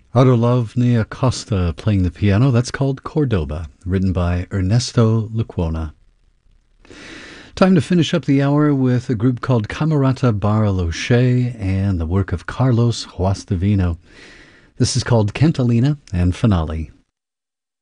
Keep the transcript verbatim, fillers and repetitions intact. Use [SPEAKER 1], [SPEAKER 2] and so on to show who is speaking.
[SPEAKER 1] Adolovny Acosta playing the piano. That's called Cordoba, written by Ernesto Lecuona. Time to finish up the hour with a group called Camerata Bariloche and the work of Carlos Huastevino. This is called Cantalina and Finale.